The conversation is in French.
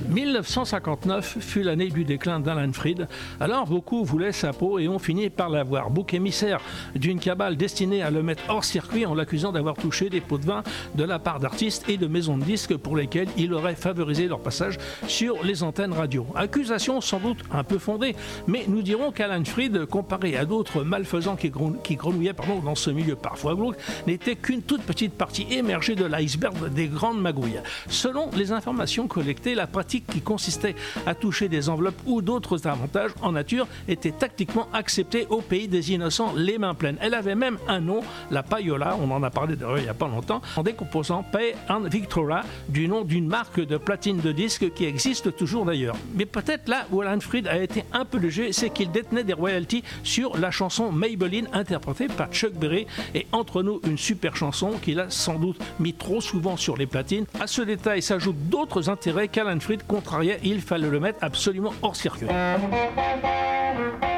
1959 fut l'année du déclin d'Alan Freed. Alors beaucoup voulaient sa peau et ont fini par l'avoir. Bouc émissaire d'une cabale destinée à le mettre hors circuit en l'accusant d'avoir touché des pots de vin de la part d'artistes et de maisons de disques pour lesquels il aurait favorisé leur passage sur les antennes radio. Accusation sans doute un peu fondée, mais nous dirons qu'Alan Freed, comparé à d'autres malfaisants qui grenouillaient dans ce milieu parfois glauque, n'était qu'une toute petite partie émergée de l'iceberg des grandes magouilles. Selon les informations collectées, la pratique qui consistait à toucher des enveloppes ou d'autres avantages en nature était tactiquement acceptée au pays des innocents les mains pleines. Elle avait même un nom, la payola, on en a parlé d'ailleurs il n'y a pas longtemps, en décomposant Pay and Victrola, du nom d'une marque de platine de disques qui existe toujours d'ailleurs. Mais peut-être là où Alan Freed a été un peu léger, c'est qu'il détenait des royalties sur la chanson Maybelline interprétée par Chuck Berry, et entre nous une super chanson qu'il a sans doute mis trop souvent sur les platines. À ce détail s'ajoutent d'autres intérêts qu'Alan Freed contrariait, il fallait le mettre absolument hors circuit.